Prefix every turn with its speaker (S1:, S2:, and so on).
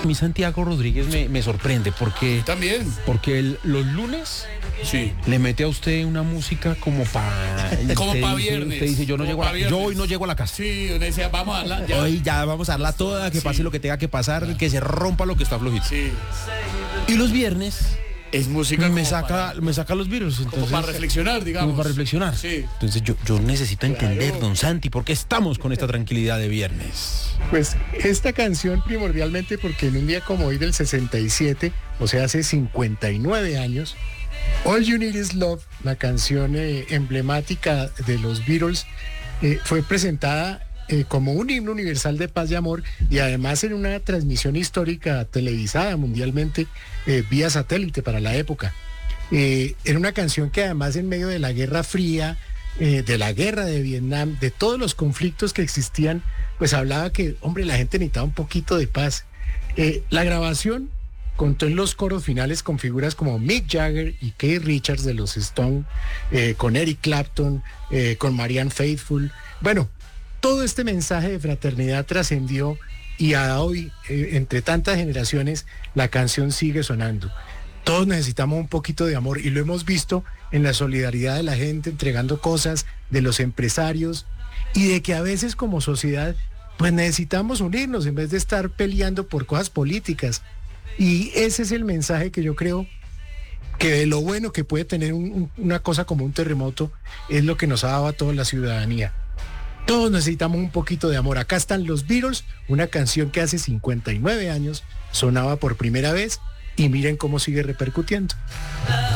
S1: mí Santiago Rodríguez me sorprende porque...
S2: También.
S1: Porque los lunes
S2: Sí.
S1: le mete a usted una música como para...
S2: Como para viernes.
S1: Usted dice, yo hoy no llego a la casa.
S2: Sí, uno decía, vamos a darla. Ya.
S1: Hoy ya vamos a darla toda, que pase lo que tenga que pasar, que se rompa lo que está flojito.
S2: Sí.
S1: Y los viernes...
S2: Es música
S1: me saca los Beatles. Entonces,
S2: como para reflexionar, digamos.
S1: Como para reflexionar.
S2: Sí.
S1: Entonces yo necesito entender, don Santi, por qué estamos con esta tranquilidad de viernes.
S3: Pues esta canción primordialmente porque en un día como hoy del 67, o sea, hace 59 años, All You Need Is Love, la canción emblemática de los Beatles, fue presentada como un himno universal de paz y amor y además en una transmisión histórica televisada mundialmente vía satélite para la época. Era una canción que además en medio de la Guerra Fría, de la guerra de Vietnam, de todos los conflictos que existían, pues hablaba que, hombre, la gente necesitaba un poquito de paz. La grabación contó en los coros finales con figuras como Mick Jagger y Keith Richards de los Stones, con Eric Clapton, con Marianne Faithfull. Bueno, todo este mensaje de fraternidad trascendió y a hoy, entre tantas generaciones, la canción sigue sonando. Todos necesitamos un poquito de amor y lo hemos visto en la solidaridad de la gente entregando cosas, de los empresarios y de que a veces como sociedad pues necesitamos unirnos en vez de estar peleando por cosas políticas. Y ese es el mensaje que yo creo que de lo bueno que puede tener una cosa como un terremoto es lo que nos ha dado a toda la ciudadanía. Todos necesitamos un poquito de amor. Acá están los Beatles, una canción que hace 59 años sonaba por primera vez y miren cómo sigue repercutiendo.